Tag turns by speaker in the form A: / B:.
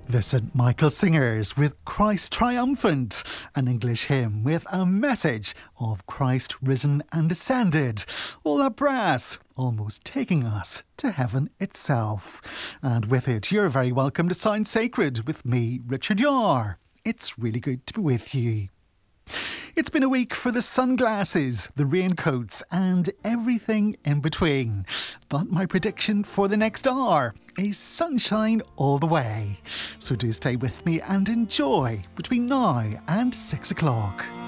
A: The St. Michael Singers with Christ Triumphant, an English hymn with a message of Christ risen and ascended. All that brass, almost taking us to heaven itself. And with it, you're very welcome to Sound Sacred with me, Richard Yar. It's really good to be with you. It's been a week for the sunglasses, the raincoats and everything in between. But my prediction for the next hour is sunshine all the way. So do stay with me and enjoy between now and 6 o'clock.